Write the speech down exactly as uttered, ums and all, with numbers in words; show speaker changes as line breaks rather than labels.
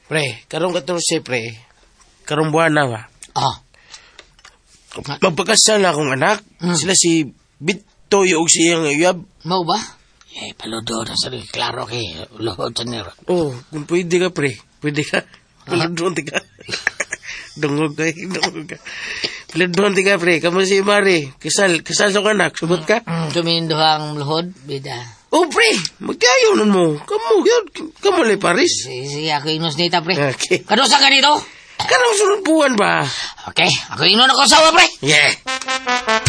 Pre, karong katorse, pre. Karong buwan na ba?
Ah.
Magpakasal na akong anak.
Hmm.
Sila si Bitoy o siyang uyab.
Mau ba? Eh, paludo na sa klaro kay luhod sa nero.
Oh, kung pwede ka, pre. Pwede ka. Paladon ka. Dungog ka, dungog ka. Paladon ka, pre. Kamu si Mari. Kasal, kasal sa anak. Subot ka?
Mm, tuminduhang luhod, bida.
Oh, pre. Magkayo nun mo. Kamu, kamu le Paris.
Sige, sige, ako inos nita, pre.
Okay.
Kano sa ka dito?
Karong sunod buwan ba?
Okay, ako inon ako sawa, pre.
Yeah.